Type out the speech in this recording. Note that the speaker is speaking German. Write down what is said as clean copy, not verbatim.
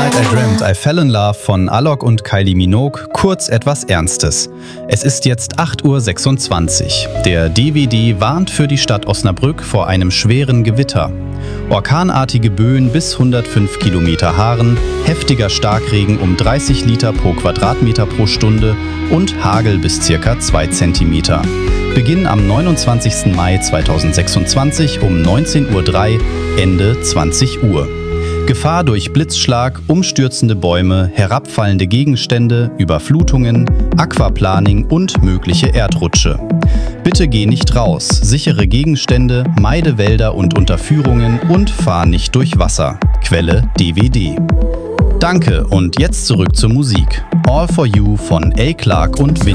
Night I Dreamt I Fell in Love von Alok und Kylie Minogue, kurz etwas Ernstes. Es ist jetzt 8:26 Uhr. Der DWD warnt für die Stadt Osnabrück vor einem schweren Gewitter. Orkanartige Böen bis 105 Kilometer Haaren, heftiger Starkregen um 30 Liter pro Quadratmeter pro Stunde und Hagel bis ca. 2 Zentimeter. Beginn am 29. Mai 2026 um 19:03 Uhr, Ende 20 Uhr. Gefahr durch Blitzschlag, umstürzende Bäume, herabfallende Gegenstände, Überflutungen, Aquaplaning und mögliche Erdrutsche. Bitte geh nicht raus, sichere Gegenstände, meide Wälder und Unterführungen und fahr nicht durch Wasser. Quelle DWD. Danke und jetzt zurück zur Musik. All for You von A. Clark und Vin.